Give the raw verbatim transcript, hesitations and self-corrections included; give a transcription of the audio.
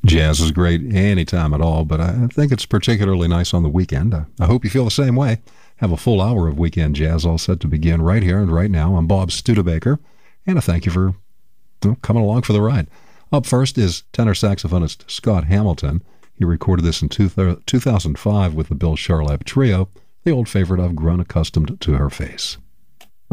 Jazz is great any time at all, but I think it's particularly nice on the weekend. I, I hope you feel the same way. Have a full hour of weekend jazz all set to begin right here and right now. I'm Bob Studebaker, and I thank you for well, coming along for the ride. Up first is tenor saxophonist Scott Hamilton. He recorded this in two thousand five with the Bill Charlap Trio, the old favorite I've grown accustomed to her face.